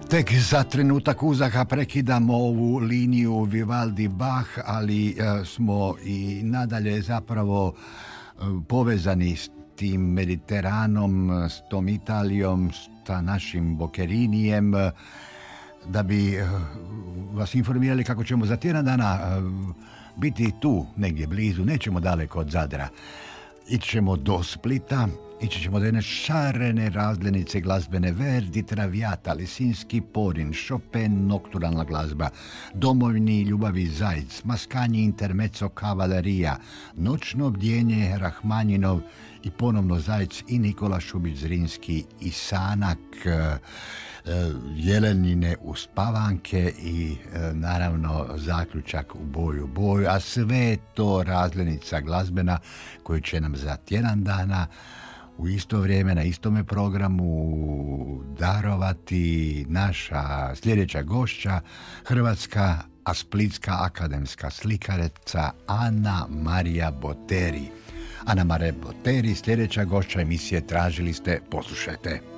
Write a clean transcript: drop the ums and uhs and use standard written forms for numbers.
Tek za trenutak uzaha prekidamo ovu liniju Vivaldi-Bach, ali smo i nadalje zapravo povezani s tim Mediteranom, s tom Italijom, sa našim Boccherinijem, da bi vas informirali kako ćemo za tjedan dana biti tu, negdje blizu, nećemo daleko od Zadra. Ići ćemo do Splita, ići ćemo do jedne šarene razglednice glazbene, Verdi, Traviata, Lisinski, Porin, Chopin, nokturalna glazba, Domovni, Ljubavi Zajc, Maskanji, Intermezzo, Kavalerija, Noćno bdjenje, Rahmanjinov i ponovno Zajc i Nikola Šubić-Zrinski i Sanak, Jelenine uspavanke i naravno zaključak u boju, a sve to razglednica glazbena koju će nam za tjedan dana u isto vrijeme na istome programu darovati naša sljedeća gošća, hrvatska a splitska akademska slikarica Ana Marija Boteri. Ana Marija Boteri, sljedeća gošća emisije Tražili ste, poslušajte.